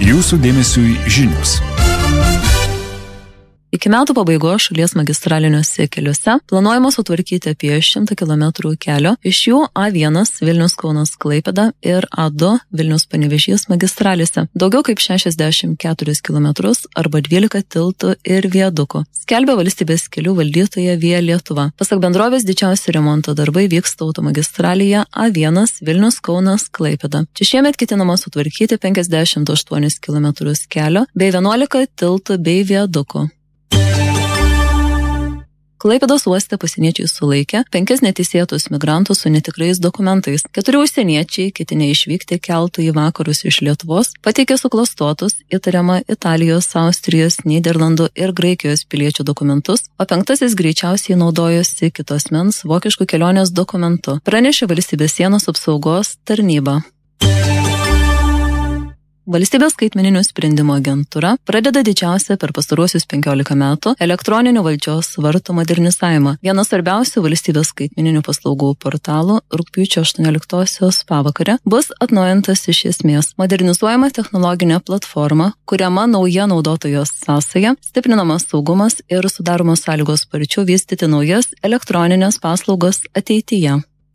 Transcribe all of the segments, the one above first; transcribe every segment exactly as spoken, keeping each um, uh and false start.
Jūsų dėmesiui žinios. Iki metų pabaigos šalies magistraliniuose keliuose planuojama sutvarkyti apie šimtą kilometrų kelio, iš jų A vienas Vilnius-Kaunas-Klaipėda ir A du Vilnius-Panevėžys magistralėse, daugiau kaip šešiasdešimt keturis kilometrus arba dvylika tiltų ir viadukų, skelbia valstybės kelių valdytoja Via Lietuva. Pasak bendrovės, didžiausi remonto darbai vyksta automagistralėje A vienas Vilnius-Kaunas-Klaipėda. Čia šiemet ketinama sutvarkyti penkiasdešimt aštuonis kilometrus kelio bei vienuolika tiltų bei viadukų. Klaipėdos uoste pasieniečiai sulaikė penkis neteisėtus migrantus su netikrais dokumentais. Keturi užsieniečiai, ketinę išvykti keltu į vakarus iš Lietuvos, pateikė suklastotus įtariamą Italijos, Austrijos, Nyderlandų ir Graikijos piliečių dokumentus, o penktasis greičiausiai naudojosi kitos mens vokiškų kelionės dokumentu, pranešė Valstybės sienos apsaugos tarnyba. Valstybės skaitmeninių sprendimų agentūra pradeda didžiausią per pastaruosius penkiolika metų elektroninių valdžios vartų modernizavimą. Vienas svarbiausių valstybės skaitmeninių paslaugų portalų rugpjūčio aštuonioliktosios pavakarę bus atnaujintas iš esmės. Modernizuojama technologinė platforma, kuriama nauja naudotojos sąsaja, stiprinamas saugumas ir sudaromos sąlygos sparčiau vystyti naujas elektroninės paslaugas ateityje.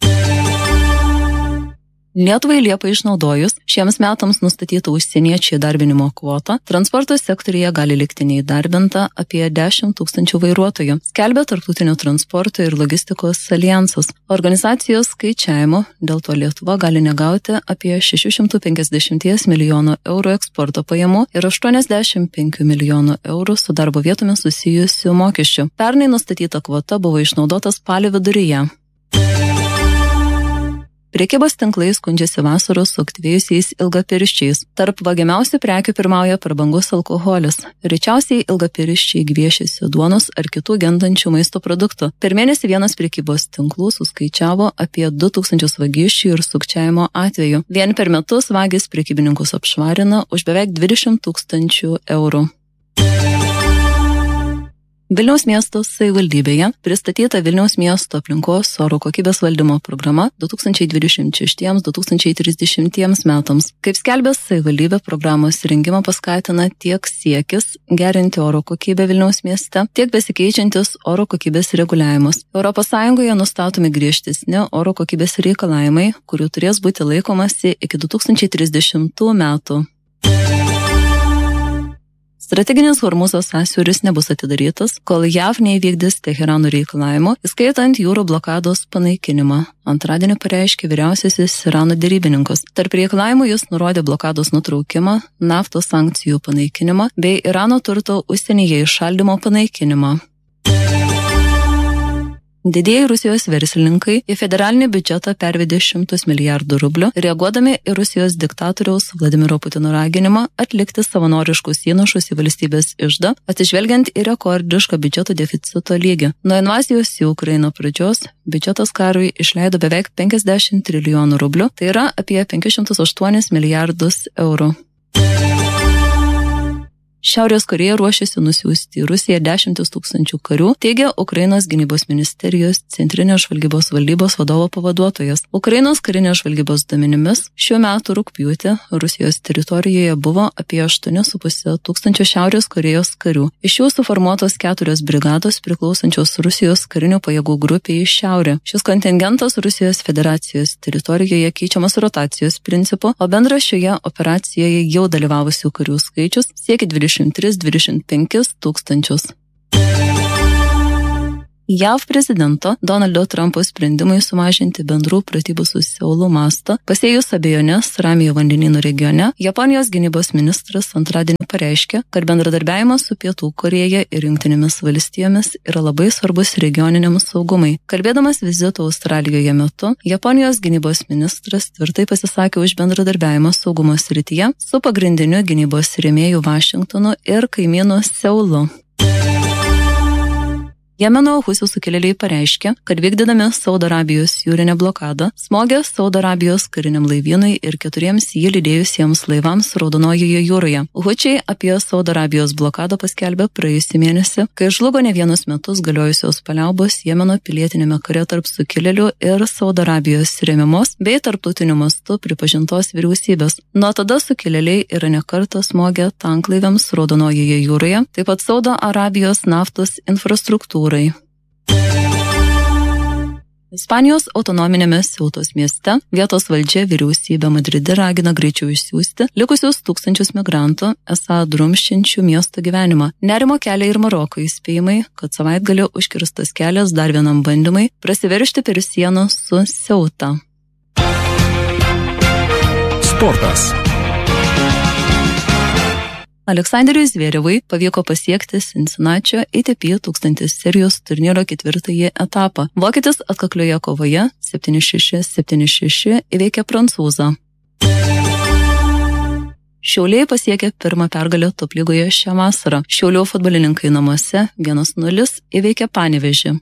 Lietuvai Liepą išnaudojus šiems metams nustatytą užsieniečių įdarbinimo kvotą, transporto sektoriuje gali likti neįdarbinta apie dešimt tūkstančių vairuotojų, skelbia Tarptautinio transporto ir logistikos alijansas. Organizacijos skaičiavimo dėl to Lietuva gali negauti apie šeši šimtai penkiasdešimt milijonų eurų eksporto pajamų ir aštuoniasdešimt penki milijonų eurų su darbo vietomis susijusių mokesčių. Pernai nustatyta kvota buvo išnaudota spalio viduryje. Prekybos tinklai skundžiasi vasaros suaktyvėjusiais ilgapirščiais. Tarp vagiamiausių prekių pirmauja prabangus alkoholis. Rečiausiai ilgapirščiai gviešiasi duonos ar kitų gendančių maisto produktų. Per mėnesį vienas prekybos tinklų suskaičiavo apie du tūkstančius vagysčių ir sukčiavimo atvejų. Vien per metus vagis prekybininkus apšvarina už beveik dvidešimt tūkstančių eurų. Vilniaus miesto savivaldybėje pristatyta Vilniaus miesto aplinkos oro kokybės valdymo programa du tūkstančiai dvidešimt šešti - du tūkstančiai trisdešimtiems metams. Kaip skelbė savivaldybė, programos rengimą paskatina tiek siekis gerinti oro kokybę Vilniaus mieste, tiek besikeičiantis oro kokybės reguliavimas. Europos Sąjungoje nustatomi griežtesni oro kokybės reikalavimai, kurių turės būti laikomasi iki du tūkstančiai trisdešimtų metų. Strateginis Hormūzo sąsiauris nebus atidarytas, kol JAV neįvykdys Teherano reikalavimų, įskaitant jūrų blokados panaikinimą. Antradienį pareiškė vyriausiasis Irano derybininkas. Tarp reikalavimų jis nurodė blokados nutraukimą, naftos sankcijų panaikinimą bei Irano turto užsienyje įšaldymo panaikinimą. Didieji Rusijos verslininkai į federalinį biudžetą pervedė šimtus milijardų rublių, reaguodami į Rusijos diktatoriaus Vladimiro Putino raginimą atlikti savanoriškus įnašus į valstybės iždą, atsižvelgiant į rekordišką biudžeto deficito lygį. Nuo invazijos į Ukrainą pradžios biudžetas karui išleido beveik penkiasdešimt trilijonų rublių, tai yra apie penkis šimtus aštuonis milijardus eurų. Šiaurės Korėja ruošiasi nusiųsti į Rusiją dešimtis tūkstančių karių, teigia Ukrainos gynybos ministerijos centrinės žvalgybos valdybos vadovo pavaduotojas. Ukrainos karinės žvalgybos duomenimis šiuo metu rugpjūtį Rusijos teritorijoje buvo apie aštuoni su puse tūkstančio Šiaurės Korėjos karių. Iš jų suformuotos keturios brigados priklausančios Rusijos karinių pajėgų grupiai į šiaurę. Šis kontingentas Rusijos federacijos teritorijoje keičiamas rotacijos principu, o bendras šioje operacijoje jau dalyvavusių karių skaičius siekia dvidešimt tris - dvidešimt penkis tūkstančius. JAV prezidento Donaldo Trumpo sprendimai sumažinti bendrų pratybų su Seulu mastą, pasėjus abejonės Ramiojo vandenyno regione, Japonijos gynybos ministras antradienį pareiškė, kad bendradarbiavimas su Pietų Korėja ir Jungtinėmis valstijomis yra labai svarbus regioniniam saugumui. Kalbėdamas vizito Australijoje metu, Japonijos gynybos ministras tvirtai pasisakė už bendradarbiavimą saugumo srityje su pagrindiniu gynybos rėmėju Vašingtonu ir kaimynu Seulu. Jemeno Husių sukilėliai pareiškė, kad vykdydami Saudo Arabijos jūrinę blokadą smogė Saudo Arabijos kariniam laivynui ir keturiems jį lydėjusiems laivams Raudonojoje jūroje. Hučiai apie Saudo Arabijos blokadą paskelbė praėjusį mėnesį, kai žlugo ne vienus metus galiojusios paliaubos Jemeno pilietinėme kare tarp sukilėlių ir Saudo Arabijos remiamos bei tarptautiniu mastu pripažintos vyriausybės. Nuo tada sukilėliai yra ne kartą smogę tanklaiviams Raudonojoje jūroje, taip pat Saudo Arabijos naftos infrastruktūrai. Ispanijos autonominėme Seutos mieste vietos valdžia vyriausybė Madride ragina greičiau išsiųsti likusius tūkstančius migrantų, esą drumsčiančių miesto gyvenimą. Nerimo kelia ir Maroko įspėjimai, kad savaitgalį užkirstas kelias dar vienam bandymai prasiveržti per sieną su Seuta. Sportas. Aleksanderiui Zverevui pavyko pasiekti Cincinnatio A T P tūkstantis serijos turnyro ketvirtąjį etapą. Vokietis atkaklioje kovoje septyni šeši septyni šeši įveikė prancūzą. Šiauliai pasiekė pirmą pergalę top lygoje šią vasarą. Šiaulių futbolininkai namuose vienas nulis įveikė Panevėžį.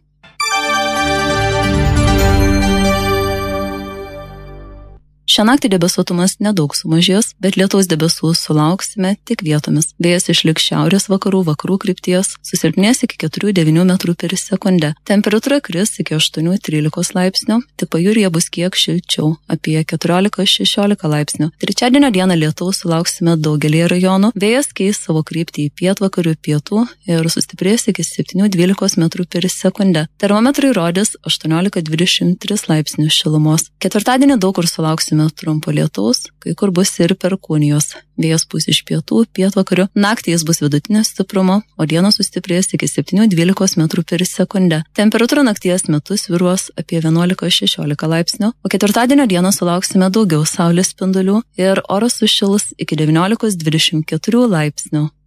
Šią naktį debesuotumas nedaug sumažės, bet lietaus debesų sulauksime tik vietomis. Vėjas išliks šiaurės vakarų vakarų krypties, susilpnės iki keturių devynių metrų per sekundę. Temperatūra kris iki aštuonių trylikos laipsnių, tik pajūryje bus kiek šilčiau, apie keturiolika šešiolika laipsnių. Trečiadienio dieną lietaus sulauksime daugelį rajonų, vėjas keis savo kryptį į pietvakarių pietų ir sustiprės iki septynių dvylikos metrų per sekundę. Termometrai rodys aštuoniolika dvidešimt tris laipsnių šilumos. Ketvirtadienį daug kur sulauksime trumpo lietaus, kai kur bus ir perkūnijos. Vėjas pūs iš pietų, pietvakarių, naktį jis bus vidutinio stiprumo, o dieną sustiprės iki septynių dvylikos metrų per sekundę. Temperatūra nakties metu svyruos apie vienuolika šešiolika laipsnių, o ketvirtadienio dieną sulauksime daugiau saulės spindulių ir oras sušils iki devyniolikos dvidešimt keturių laipsnių.